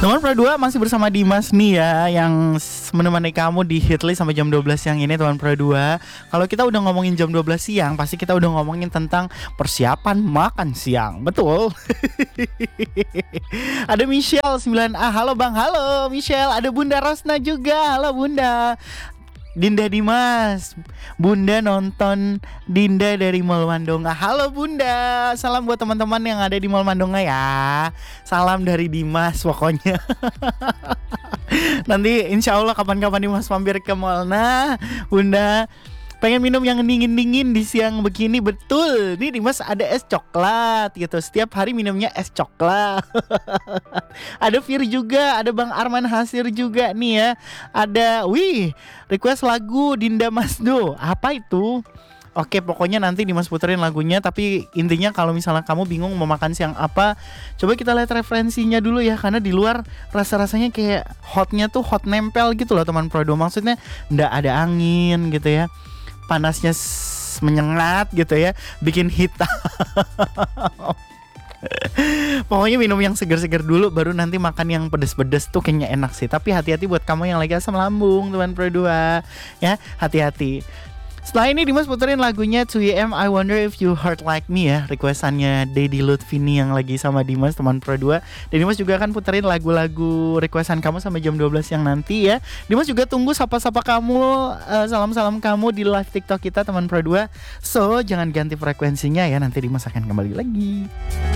Teman Pro 2 masih bersama Dimas nih ya, yang menemani kamu di Hitlist sampai jam 12 siang ini teman Pro 2. Kalau kita udah ngomongin jam 12 siang, pasti kita udah ngomongin tentang persiapan makan siang. Betul. Ada Michelle 9A. Halo Bang, halo Michelle. Ada Bunda Rosna juga. Halo Bunda. Dinda Dimas, Bunda nonton Dinda dari Mall Mandonga. Halo Bunda, salam buat teman-teman yang ada di Mall Mandonga ya. Salam dari Dimas pokoknya. Nanti insya Allah kapan-kapan Dimas mampir ke mall. Nah Bunda, pengen minum yang dingin-dingin di siang begini. Betul, nih Dimas ada es coklat gitu. Setiap hari minumnya es coklat. Ada Fir juga, ada Bang Arman Hasir juga nih ya. Ada, request lagu Dinda Masdo. Apa itu? Oke, pokoknya nanti Dimas puterin lagunya. Tapi intinya kalau misalnya kamu bingung mau makan siang apa, coba kita lihat referensinya dulu ya. Karena di luar rasa-rasanya kayak hotnya tuh hot nempel gitu loh teman Prodo. Maksudnya nggak ada angin gitu ya, panasnya menyengat gitu ya, bikin hitam. Pokoknya minum yang segar-segar dulu, baru nanti makan yang pedes-pedes tuh kayaknya enak sih. Tapi hati-hati buat kamu yang lagi asam lambung teman Pro 2 ya, hati-hati. Setelah ini Dimas puterin lagunya 2am I Wonder If You Heart Like Me ya, requestannya Dedi Lutfini yang lagi sama Dimas teman Pro 2. Dan Dimas juga akan puterin lagu-lagu requestan kamu sampai jam 12 yang nanti ya. Dimas juga tunggu sapa-sapa kamu, salam-salam kamu di live TikTok kita teman Pro 2. So jangan ganti frekuensinya ya, nanti Dimas akan kembali lagi.